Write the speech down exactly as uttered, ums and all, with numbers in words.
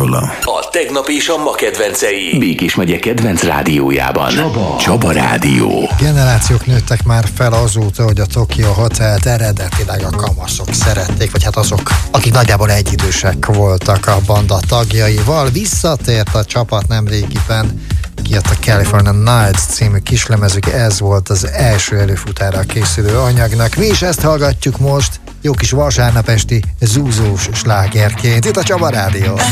róla. A tegnap és a ma kedvencei. Békés megye kedvenc rádiójában. Csaba. Csaba Rádió. Generációk nőttek már fel azóta, hogy a Tokyo Hotelt eredetileg a kamaszok szerették, vagy hát azok, akik nagyjából egyidősek voltak a banda tagjaival. Visszatért a csapat nemrégiben, kijött a California Nights című kislemezük, ez volt az első előfutára készülő anyagnak. Mi is ezt hallgatjuk most, jó kis vasárnap esti zúzós slágerként. Itt a Csaba Rádió.